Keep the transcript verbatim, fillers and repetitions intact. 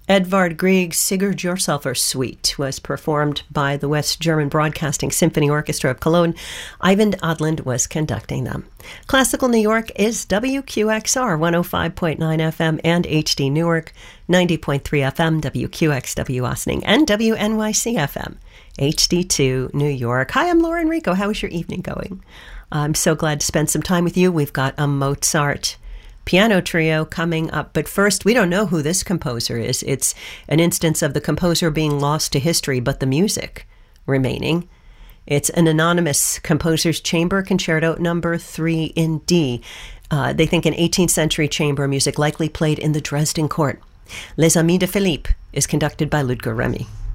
Edvard Grieg's Sigurd Jorsalfur Suite was performed by the West German Broadcasting Symphony Orchestra of Cologne. Ivan Odland was conducting them. Classical New York is W Q X R one oh five point nine F M and H D Newark, ninety point three F M, W Q X W Ossining, and W N Y C F M, H D two New York. Hi, I'm Laura Enrico. How is your evening going? I'm so glad to spend some time with you. We've got a Mozart piano trio coming up. But first, we don't know who this composer is. It's an instance of the composer being lost to history, but the music remaining. It's an anonymous composer's chamber concerto number three in D. Uh, they think an eighteenth century chamber music likely played in the Dresden court. Les Amis de Philippe is conducted by Ludger Remy.